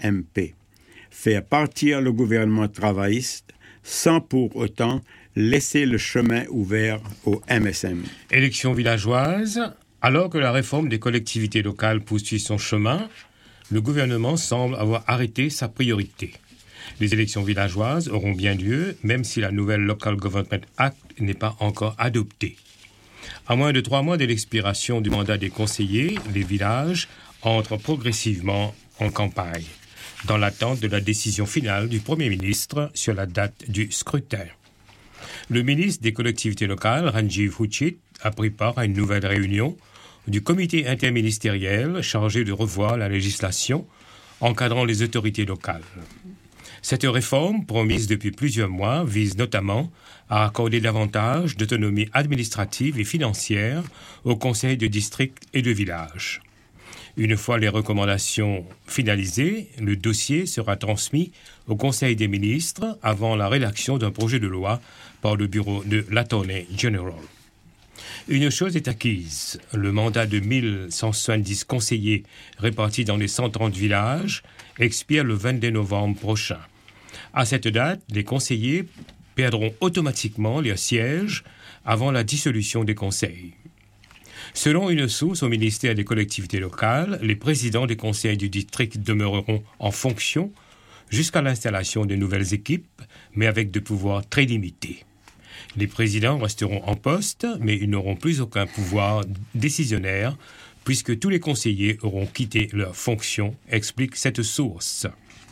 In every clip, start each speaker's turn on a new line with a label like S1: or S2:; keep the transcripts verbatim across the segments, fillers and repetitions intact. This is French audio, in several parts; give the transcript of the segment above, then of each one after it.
S1: M P, faire partir le gouvernement travailliste sans pour autant laisser le chemin ouvert au M S M.
S2: Élections villageoises. Alors que la réforme des collectivités locales poursuit son chemin, le gouvernement semble avoir arrêté sa priorité. Les élections villageoises auront bien lieu, même si la nouvelle Local Government Act n'est pas encore adoptée. À moins de trois mois de l'expiration du mandat des conseillers, les villages entrent progressivement en campagne, dans l'attente de la décision finale du Premier ministre sur la date du scrutin. Le ministre des collectivités locales, Ranjiv Huchit, a pris part à une nouvelle réunion du comité interministériel chargé de revoir la législation encadrant les autorités locales. Cette réforme, promise depuis plusieurs mois, vise notamment à accorder davantage d'autonomie administrative et financière aux conseils de district et de village. Une fois les recommandations finalisées, le dossier sera transmis au Conseil des ministres avant la rédaction d'un projet de loi par le bureau de l'Attorney General. Une chose est acquise, le mandat de mille cent soixante-dix conseillers répartis dans les cent trente villages expire le vingt-deux novembre prochain. À cette date, les conseillers perdront automatiquement leur siège avant la dissolution des conseils. Selon une source au ministère des collectivités locales, les présidents des conseils du district demeureront en fonction jusqu'à l'installation de nouvelles équipes, mais avec des pouvoirs très limités. Les présidents resteront en poste, mais ils n'auront plus aucun pouvoir décisionnaire, puisque tous les conseillers auront quitté leurs fonctions, explique cette source.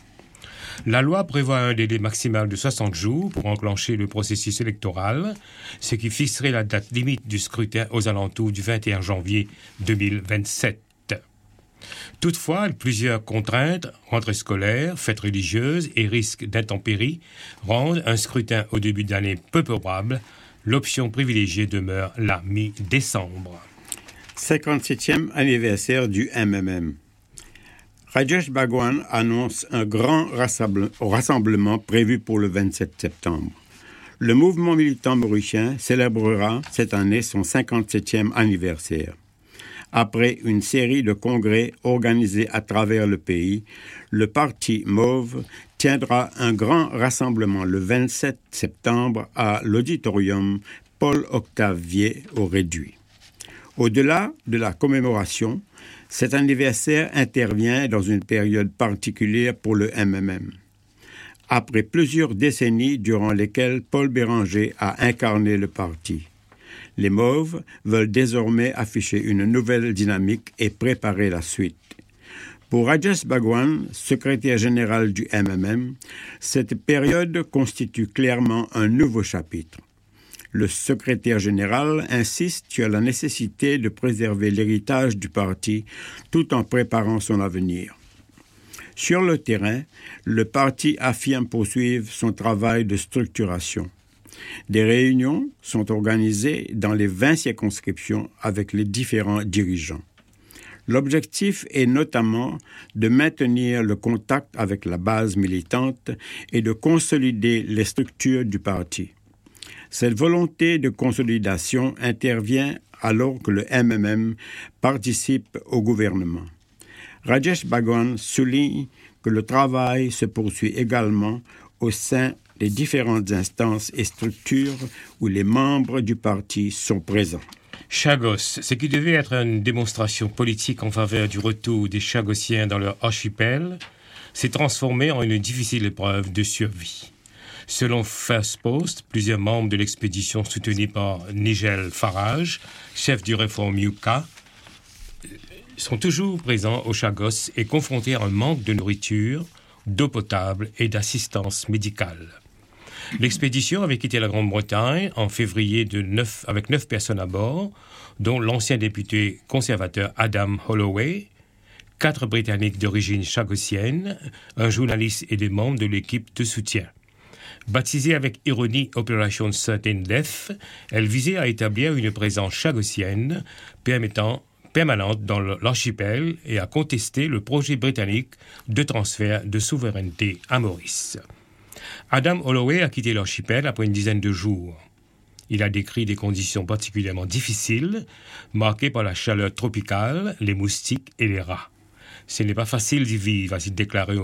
S2: La loi prévoit un délai maximal de soixante jours pour enclencher le processus électoral, ce qui fixerait la date limite du scrutin aux alentours du vingt et un janvier deux mille vingt-sept. Toutefois, plusieurs contraintes, rentrées scolaires, fêtes religieuses et risques d'intempéries rendent un scrutin au début d'année peu probable. L'option privilégiée demeure la mi-décembre.
S1: cinquante-septième anniversaire du M M M. Rajesh Bhagwan annonce un grand rassemblement prévu pour le vingt-sept septembre. Le mouvement militant mauricien célébrera cette année son cinquante-septième anniversaire. Après une série de congrès organisés à travers le pays, le parti Mauve tiendra un grand rassemblement le vingt-sept septembre à l'auditorium Paul-Octave Vié au Réduit. Au-delà de la commémoration, cet anniversaire intervient dans une période particulière pour le M M M. Après plusieurs décennies durant lesquelles Paul Béranger a incarné le parti, les Mauves veulent désormais afficher une nouvelle dynamique et préparer la suite. Pour Rajesh Bhagwan, secrétaire général du M M M, cette période constitue clairement un nouveau chapitre. Le secrétaire général insiste sur la nécessité de préserver l'héritage du parti tout en préparant son avenir. Sur le terrain, le parti affirme poursuivre son travail de structuration. Des réunions sont organisées dans les vingt circonscriptions avec les différents dirigeants. L'objectif est notamment de maintenir le contact avec la base militante et de consolider les structures du parti. Cette volonté de consolidation intervient alors que le M M M participe au gouvernement. Rajesh Bhagwan souligne que le travail se poursuit également au sein des différentes instances et structures où les membres du parti sont présents.
S2: Chagos, ce qui devait être une démonstration politique en faveur du retour des Chagossiens dans leur archipel, s'est transformé en une difficile épreuve de survie. Selon First Post, plusieurs membres de l'expédition soutenus par Nigel Farage, chef du Reform U K, sont toujours présents aux Chagos et confrontés à un manque de nourriture, d'eau potable et d'assistance médicale. L'expédition avait quitté la Grande-Bretagne en février de neuf, avec neuf personnes à bord, dont l'ancien député conservateur Adam Holloway, quatre Britanniques d'origine chagossienne, un journaliste et des membres de l'équipe de soutien. Baptisée avec ironie Opération Certain Death, elle visait à établir une présence chagossienne permettant permanente dans l'archipel et à contester le projet britannique de transfert de souveraineté à Maurice. Adam Holloway a quitté l'archipel après une dizaine de jours. Il a décrit des conditions particulièrement difficiles, marquées par la chaleur tropicale, les moustiques et les rats. Ce n'est pas facile d'y vivre, a-t-il déclaré